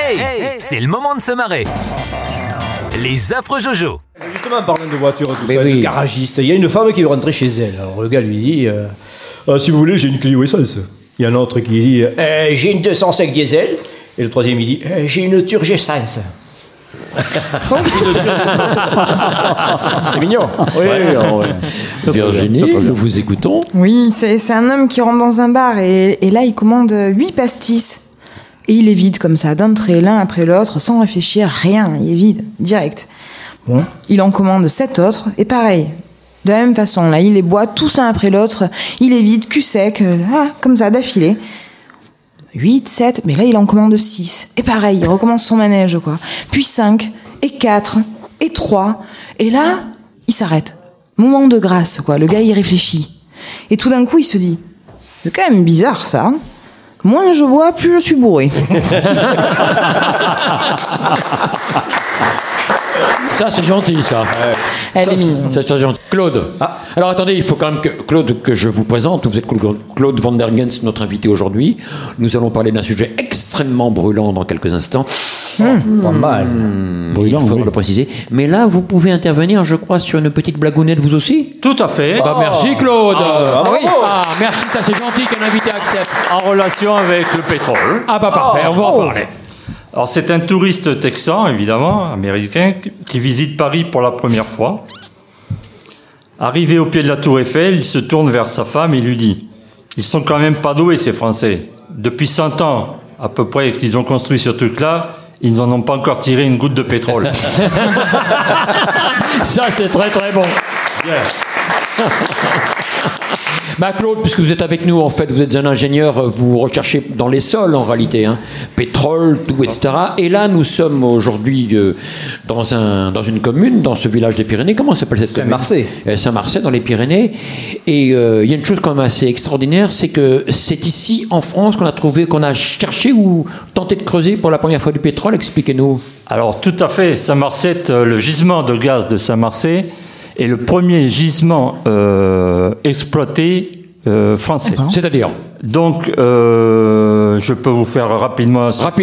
Hey, c'est le moment de se marrer. Les affreux Jojo. Justement, en parlant de voiture, de garagiste, il y a une femme qui veut rentrer chez elle. Alors le gars lui dit si vous voulez, j'ai une Clio essence. Il y a un autre qui dit j'ai une 205 diesel. Et le troisième il dit j'ai une Turgescence. C'est mignon. Oui. Virginie, nous vous écoutons. Oui, c'est un homme qui rentre dans un bar et là il commande 8 pastis. Et il est vide comme ça, d'entrée, l'un après l'autre, sans réfléchir, rien, il est vide, direct. Bon, il en commande 7 autres, et pareil, de la même façon, là, il les boit tous l'un après l'autre, il est vide, cul sec, comme ça, d'affilée. 8, 7, mais là, il en commande 6, et pareil, il recommence son manège, quoi. Puis 5, et 4, et 3, et là, il s'arrête. Moment de grâce, quoi, le gars, il réfléchit. Et tout d'un coup, il se dit, c'est quand même bizarre, ça, hein. Moins je bois, plus je suis bourré. Ça, c'est gentil, ça. Elle est mignonne. C'est gentil. Claude. Alors, attendez, il faut quand même que je vous présente. Vous êtes Claude Van der Gens, notre invité aujourd'hui. Nous allons parler d'un sujet extrêmement brûlant dans quelques instants. Pas mal. Brûlant, il faut le préciser. Mais là, vous pouvez intervenir, je crois, sur une petite blagounette, vous aussi. Tout à fait. Merci, Claude. Merci, ça c'est gentil qu'un invité accepte. En relation avec le pétrole. Parfait, on va en parler. Alors, c'est un touriste texan, évidemment, américain, qui visite Paris pour la première fois. Arrivé au pied de la Tour Eiffel, il se tourne vers sa femme et lui dit « Ils sont quand même pas doués, ces Français. Depuis 100 ans, à peu près, qu'ils ont construit ce truc-là, ils n'en ont pas encore tiré une goutte de pétrole. » Ça, c'est très très bon. Claude, puisque vous êtes avec nous, en fait, vous êtes un ingénieur, vous recherchez dans les sols, en réalité, hein, pétrole, tout, etc. Et là, nous sommes aujourd'hui dans une commune, dans ce village des Pyrénées. Comment s'appelle cette commune ? Saint-Marcet. Saint-Marcet, dans les Pyrénées. Et il y a une chose quand même assez extraordinaire, c'est que c'est ici, en France, qu'on a cherché ou tenté de creuser pour la première fois du pétrole. Expliquez-nous. Alors, tout à fait. Saint-Marcet, le gisement de gaz de Saint-Marcet est le premier gisement exploité français. C'est-à-dire ? Donc, je peux vous faire rapidement cette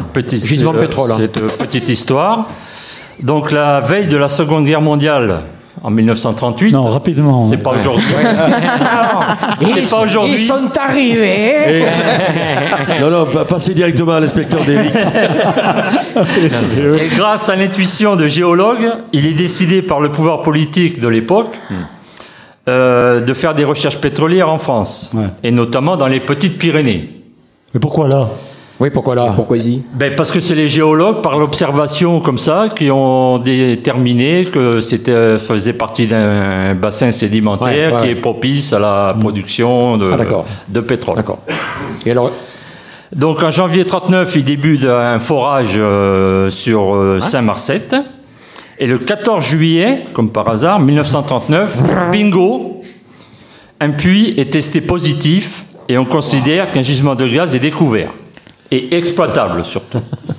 petite histoire. Donc, la veille de la Seconde Guerre mondiale, en 1938... Non, rapidement. C'est pas aujourd'hui. C'est pas aujourd'hui. Ils sont arrivés. Non, passez directement à l'inspecteur d'Éric. Et grâce à l'intuition de géologues, il est décidé par le pouvoir politique de l'époque de faire des recherches pétrolières en France, et notamment dans les petites Pyrénées. Mais pourquoi là ? Oui, pourquoi là ? Pourquoi ici ? Parce que c'est les géologues, par l'observation comme ça, qui ont déterminé que c'était faisait partie d'un bassin sédimentaire qui est propice à la production de pétrole. D'accord. Et alors ? Donc en janvier 1939, il débute un forage sur Saint-Marcet. Et le 14 juillet, comme par hasard, 1939, bingo, un puits est testé positif et on considère qu'un gisement de gaz est découvert. Et exploitable surtout.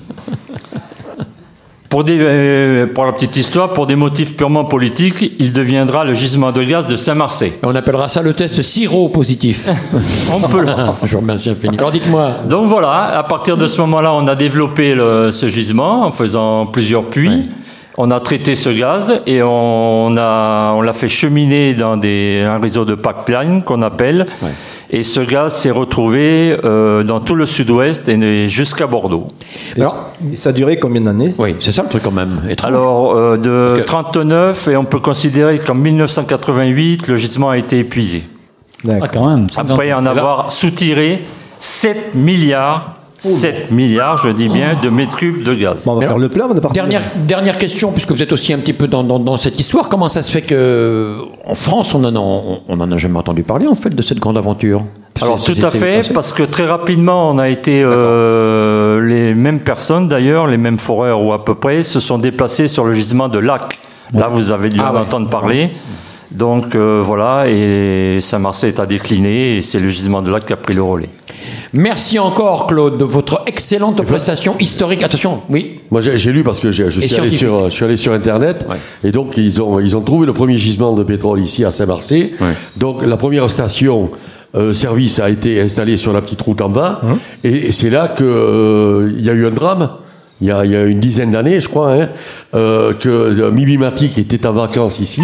Pour la petite histoire, pour des motifs purement politiques, il deviendra le gisement de gaz de Saint-Marcet. On appellera ça le test siro-positif. On peut le... Je vous remercie infiniment. Alors dites-moi. Donc voilà, à partir de ce moment-là, on a développé ce gisement en faisant plusieurs puits. Ouais. On a traité ce gaz et on l'a fait cheminer dans un réseau de pipeline qu'on appelle. Ouais. Et ce gaz s'est retrouvé dans tout le sud-ouest et jusqu'à Bordeaux. Alors, ça a duré combien d'années ? Oui, c'est ça le truc quand même. Étrange. Alors, de 1939, et on peut considérer qu'en 1988, le gisement a été épuisé. Ah, quand même. Après en avoir soutiré 7 milliards, je dis bien, de mètres cubes de gaz. Bon, on va faire le plein, on est parti. Dernière question, puisque vous êtes aussi un petit peu dans cette histoire. Comment ça se fait qu'en France, on n'en a jamais entendu parler, en fait, de cette grande aventure ? Alors, tout à fait, parce que très rapidement, on a été... les mêmes personnes, d'ailleurs, les mêmes foreurs ou à peu près, se sont déplacés sur le gisement de Lac. Là, vous avez dû en entendre parler. Donc, voilà, et Saint-Marcet a décliné, et c'est le gisement de Lac qui a pris le relais. Merci encore, Claude, de votre excellente prestation historique. Attention, oui. Moi, j'ai lu parce que je suis allé sur Internet, et donc ils ont trouvé le premier gisement de pétrole ici à Saint-Marcet. Ouais. Donc la première station service a été installée sur la petite route en bas, et c'est là que il y a eu un drame. il y a une dizaine d'années, je crois, hein, que Mimimati, qui était en vacances ici,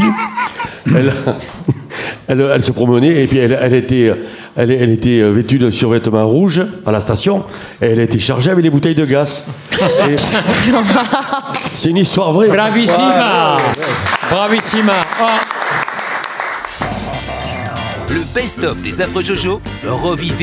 elle se promenait et puis elle était vêtue de survêtement rouge à la station et elle était chargée avec des bouteilles de gaz. C'est une histoire vraie. Bravissima. Bravissima. Le best-of des affreux Jojo, revivez